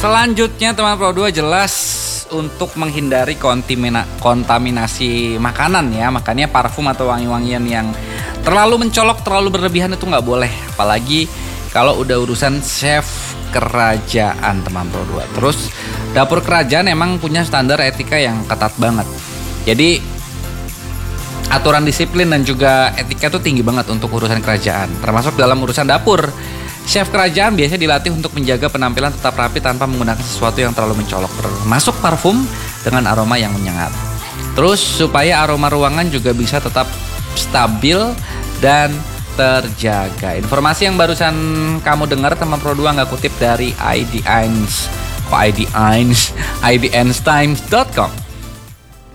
Selanjutnya teman Pro 2 jelas untuk menghindari kontaminasi makanan ya. Makanya parfum atau wangi-wangian yang terlalu mencolok, terlalu berlebihan itu nggak boleh. Apalagi kalau udah urusan chef kerajaan teman Pro 2. Terus dapur kerajaan emang punya standar etika yang ketat banget. Jadi aturan disiplin dan juga etika itu tinggi banget untuk urusan kerajaan. Termasuk dalam urusan dapur. Chef kerajaan biasanya dilatih untuk menjaga penampilan tetap rapi tanpa menggunakan sesuatu yang terlalu mencolok, termasuk parfum dengan aroma yang menyengat. Terus supaya aroma ruangan juga bisa tetap stabil dan terjaga. Informasi yang barusan kamu dengar teman Pro 2 nggak kutip dari IDEinstimes.com.